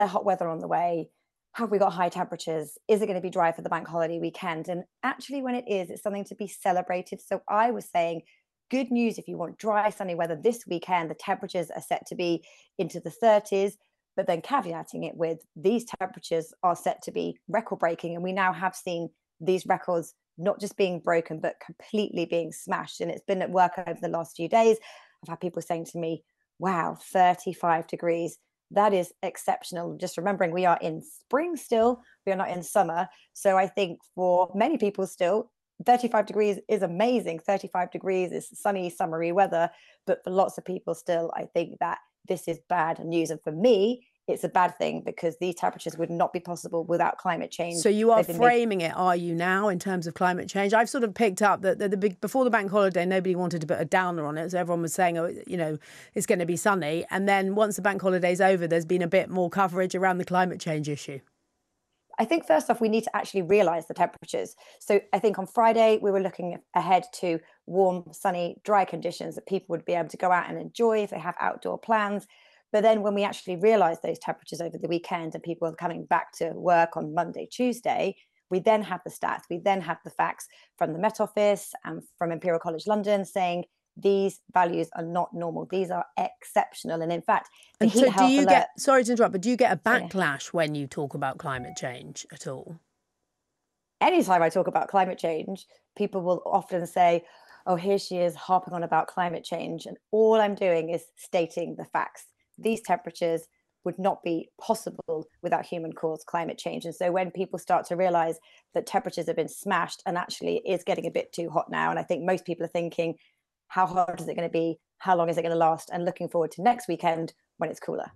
there hot weather on the way? Have we got high temperatures? Is it going to be dry for the bank holiday weekend? And actually, when it is, it's something to be celebrated. So I was saying, good news if you want dry, sunny weather this weekend. The temperatures are set to be into the 30s, but then caveating it with these temperatures are set to be record breaking. And we now have seen these records not just being broken, but completely being smashed. And it's been at work over the last few days. I've had people saying to me, wow, 35 degrees. That is exceptional. Just remembering we are in spring still, we are not in summer. So I think for many people still, 35 degrees is amazing. 35 degrees is sunny, summery weather. But for lots of people still, I think that this is bad news. And for me, it's a bad thing because these temperatures would not be possible without climate change. So you are framing it, are you now, in terms of climate change? I've sort of picked up that before the bank holiday, nobody wanted to put a downer on it. So everyone was saying, oh, you know, it's going to be sunny. And then once the bank holiday's over, there's been a bit more coverage around the climate change issue. I think first off, we need to actually realise the temperatures. So I think on Friday, we were looking ahead to warm, sunny, dry conditions that people would be able to go out and enjoy if they have outdoor plans. But then when we actually realised those temperatures over the weekend and people were coming back to work on Monday, Tuesday, we then had the stats, we then had the facts from the Met Office and from Imperial College London saying these values are not normal. These are exceptional. And in fact, the heat health do you alert, sorry to interrupt, but do you get a backlash when you talk about climate change at all? Anytime I talk about climate change, people will often say, oh, here she is harping on about climate change. And all I'm doing is stating the facts. These temperatures would not be possible without human-caused climate change. And so when people start to realise that temperatures have been smashed and actually it is getting a bit too hot now, and I think most people are thinking, how hot is it going to be? How long is it going to last? And looking forward to next weekend when it's cooler.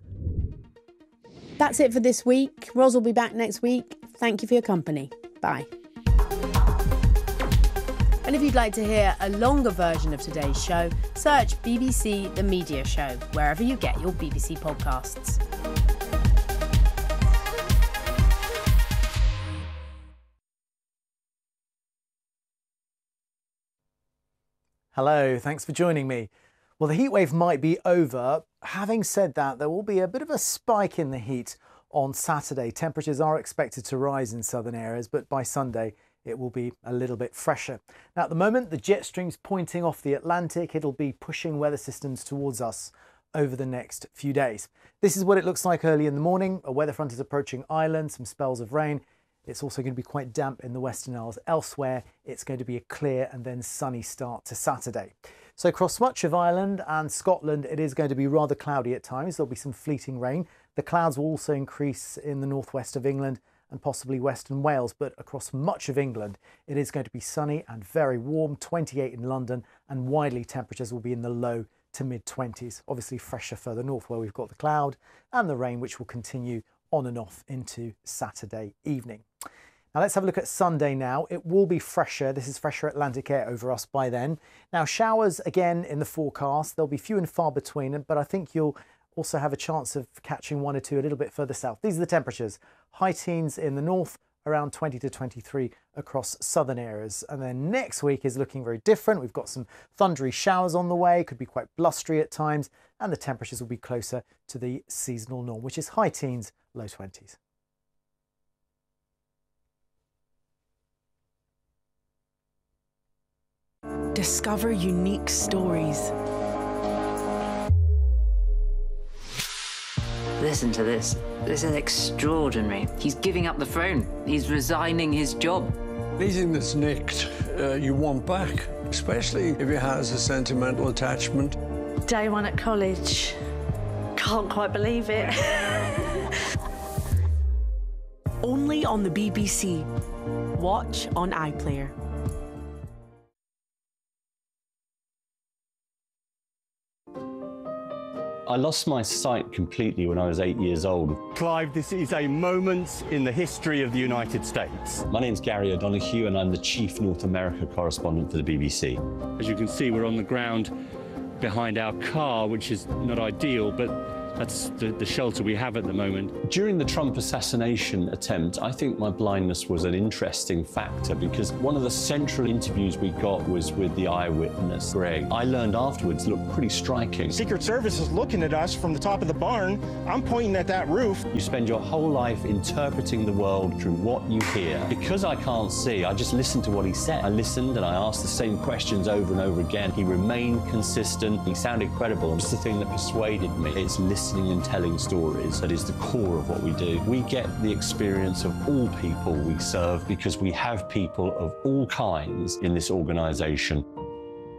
That's it for this week. Ros will be back next week. Thank you for your company. Bye. And if you'd like to hear a longer version of today's show, search BBC The Media Show, wherever you get your BBC podcasts. Hello, thanks for joining me. Well, the heatwave might be over. Having said that, there will be a bit of a spike in the heat on Saturday. Temperatures are expected to rise in southern areas, but by Sunday, it will be a little bit fresher. Now, at the moment, the jet stream's pointing off the Atlantic. It'll be pushing weather systems towards us over the next few days. This is what it looks like early in the morning. A weather front is approaching Ireland, some spells of rain. It's also going to be quite damp in the Western Isles. Elsewhere, it's going to be a clear and then sunny start to Saturday. So across much of Ireland and Scotland, it is going to be rather cloudy at times. There'll be some fleeting rain. The clouds will also increase in the northwest of England and possibly Western Wales, but across much of England, it is going to be sunny and very warm, 28 in London, and widely temperatures will be in the low to mid-20s. Obviously fresher further north where we've got the cloud and the rain, which will continue on and off into Saturday evening. Now let's have a look at Sunday now. It will be fresher. This is fresher Atlantic air over us by then. Now showers again in the forecast. They'll be few and far between, but I think you'll also have a chance of catching one or two a little bit further south. These are the temperatures. High teens in the north, around 20 to 23 across southern areas. And then next week is looking very different. We've got some thundery showers on the way, could be quite blustery at times, and the temperatures will be closer to the seasonal norm, which is high teens, low 20s. Discover unique stories. Listen to this. This is extraordinary. He's giving up the throne. He's resigning his job. Anything that's nicked, you want back, especially if it has a sentimental attachment. Day one at college. Can't quite believe it. Only on the BBC. Watch on iPlayer. I lost my sight completely when I was 8 years old. Clive, this is a moment in the history of the United States. My name's Gary O'Donoghue and I'm the Chief North America correspondent for the BBC. As you can see, we're on the ground behind our car, which is not ideal, but That's the shelter we have at the moment. During the Trump assassination attempt, I think my blindness was an interesting factor because one of the central interviews we got was with the eyewitness, Greg. I learned afterwards looked pretty striking. Secret Service is looking at us from the top of the barn. I'm pointing at that roof. You spend your whole life interpreting the world through what you hear. Because I can't see, I just listened to what he said. I listened and I asked the same questions over and over again. He remained consistent. He sounded credible. It's the thing that persuaded me. It's listening and telling stories that is the core of what we do. We get the experience of all people we serve because we have people of all kinds in this organisation.